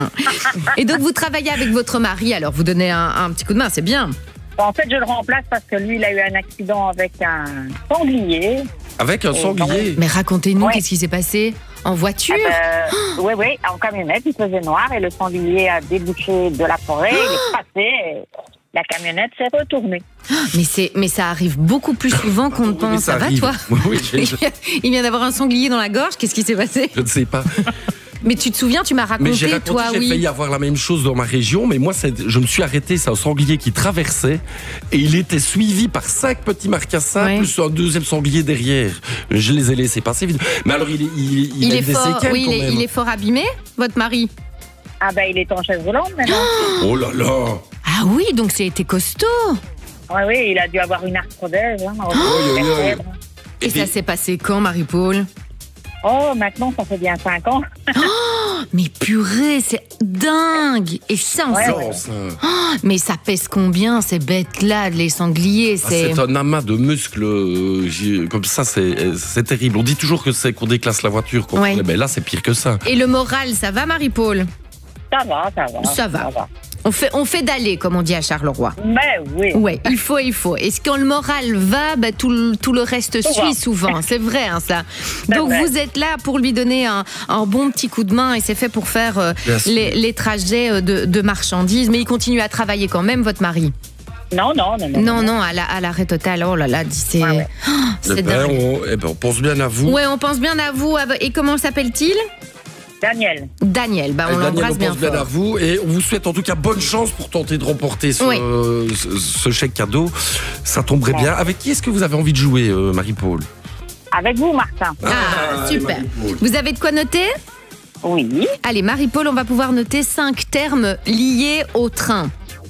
Et donc, vous travaillez avec votre mari, alors vous donnez un petit coup de main, c'est bien. En fait, je le remplace parce que lui, il a eu un accident avec un sanglier. Avec un sanglier. Mais racontez-nous, Ouais. qu'est-ce qui s'est passé en voiture? Oui, en camionnette, il faisait noir et le sanglier a débouché de la forêt, il est passé et la camionnette s'est retournée. Mais ça arrive beaucoup plus souvent qu'on ne pense. Oui, Ça va, arrive. toi? Oui, Il vient d'avoir un sanglier dans la gorge, qu'est-ce qui s'est passé? je ne sais pas. Mais tu te souviens, tu m'as Mais j'ai raconté, raconté, toi, j'ai failli avoir la même chose dans ma région, mais moi, je me suis arrêté, c'est un sanglier qui traversait, et il était suivi par 5 petits marcassins, Ouais. plus un deuxième sanglier derrière. Je les ai laissés passer vite. Mais alors, il est a des fort, séquelles oui, quand même. il est fort abîmé, votre mari? Ah ben, il est en chaise roulante maintenant. Oh là là. Ah oui, donc c'était costaud. Oui, il a dû avoir une arthrodèse. Hein, Et ça s'est passé quand, Marie-Paul? Oh, maintenant, ça fait bien 5 ans. Mais purée, c'est dingue. Et ça, on Ouais, sait- ouais. Non, ça. Mais ça pèse combien, ces bêtes-là, les sangliers? Ah, c'est un amas de muscles comme ça, c'est terrible. On dit toujours que c'est qu'on déclasse la voiture. Ouais. Mais là, c'est pire que ça. Et le moral, ça va, Marie-Paul? Ça va. Ça va. On fait d'aller, comme on dit à Charleroi. Ben oui. Ouais, il faut. Et quand le moral va, tout le reste Tout suit va. souvent. C'est vrai, hein, ça. C'est Donc vrai. vous êtes là pour lui donner un bon petit coup de main et c'est fait pour faire Bien sûr. les trajets de marchandises. Mais il continue à travailler quand même, votre mari? Non. Non, à l'arrêt total. Oh là là, c'est Ouais. Oh, c'est Eh ben, dingue. on pense bien à vous. Ouais, on pense bien à vous. Et comment s'appelle-t-il? Daniel. Daniel. Bah, on Daniel, l'embrasse on bien pense bien à fort. vous et on vous souhaite en tout cas bonne chance pour tenter de remporter Oui. ce chèque cadeau. Ça tomberait bien. Avec qui est-ce que vous avez envie de jouer, Marie-Paul? Avec vous, Martin. Ah, super. Marie-Paul. Vous avez de quoi noter? Oui. Allez, Marie-Paul, on va pouvoir noter 5 termes liés au train.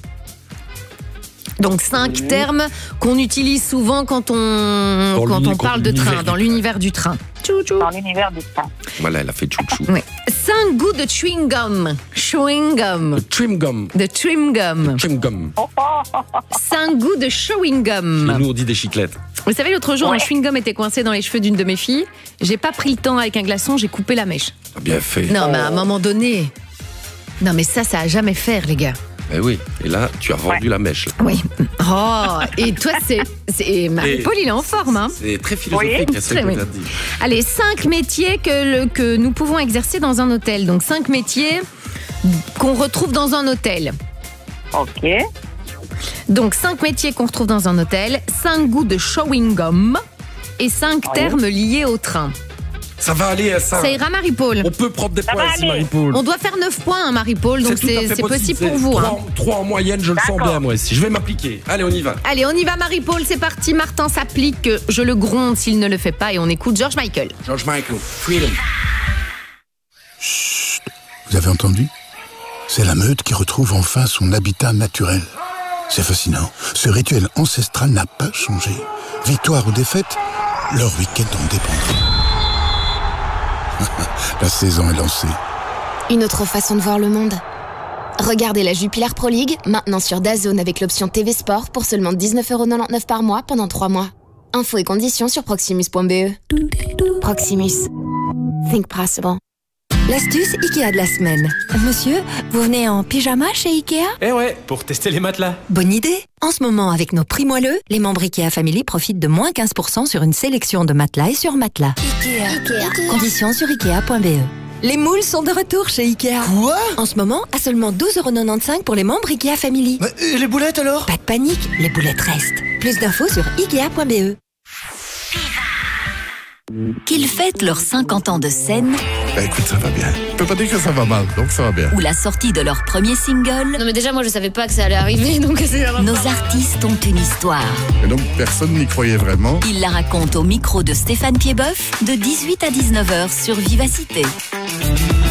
Donc 5 termes qu'on utilise souvent quand on parle de train, dans l'univers du train. Tchou-tchou. Dans l'univers du train. Voilà, elle a fait chouchou. Ouais. 5 goûts de chewing gum. Chewing gum. Trim gum. De chewing gum. Chewing gum. 5 goûts de chewing Chez gum. nous, on dit des chiclettes. Vous savez, l'autre jour, Ouais. un chewing gum était coincé dans les cheveux d'une de mes filles. J'ai pas pris le temps avec un glaçon, j'ai coupé la mèche. Ah, bien fait. Non, mais à un moment donné. Non, mais ça a jamais faire, les gars. Eh oui. Et là, tu as vendu la mèche. là. Oui. Oh, et toi, c'est Marie-Paul, il est en forme, hein. C'est très philosophique, Oui. ce que Oui. tu as dit. Allez, 5 métiers que nous pouvons exercer dans un hôtel. Donc 5 métiers qu'on retrouve dans un hôtel. Ok. Donc 5 métiers qu'on retrouve dans un hôtel, 5 goûts de chewing gum et 5 termes liés au train. Ça va aller à ça. Ça ira, Marie-Paul? On peut prendre des Ça points va ici, aller. Marie-Paul. On doit faire 9 points, hein, Marie-Paul, donc tout à fait c'est possible pour vous. Hein. 3 en moyenne, je le sens D'accord. bien, moi aussi. Je vais m'appliquer. Allez, on y va. Allez, on y va, Marie-Paul, c'est parti. Martin s'applique, je le gronde s'il ne le fait pas et on écoute George Michael. George Michael, Freedom. Vous avez entendu? C'est la meute qui retrouve enfin son habitat naturel. C'est fascinant. Ce rituel ancestral n'a pas changé. Victoire ou défaite, leur week-end en dépendra. La saison est lancée. Une autre façon de voir le monde. Regardez la Jupiler Pro League, maintenant sur DAZN avec l'option TV Sport pour seulement 19,99€ par mois pendant 3 mois. Infos et conditions sur proximus.be. Proximus. Think possible. L'astuce Ikea de la semaine. Monsieur, vous venez en pyjama chez Ikea? Eh ouais, pour tester les matelas. Bonne idée! En ce moment, avec nos prix moelleux, les membres Ikea Family profitent de moins 15% sur une sélection de matelas et sur matelas. Ikea. Conditions sur Ikea.be. Les moules sont de retour chez Ikea. Quoi? En ce moment, à seulement 12,95€ pour les membres Ikea Family. Et les boulettes alors? Pas de panique, les boulettes restent. Plus d'infos sur Ikea.be. Qu'ils fêtent leurs 50 ans de scène Bah écoute, ça va bien. Je peux pas dire que ça va mal, donc ça va bien. ou la sortie de leur premier single, Non mais déjà moi je savais pas que ça allait arriver donc c'est nos artistes ont une histoire. Et donc personne n'y croyait vraiment. Ils la racontent au micro de Stéphane Piedboeuf de 18 à 19h sur Vivacité.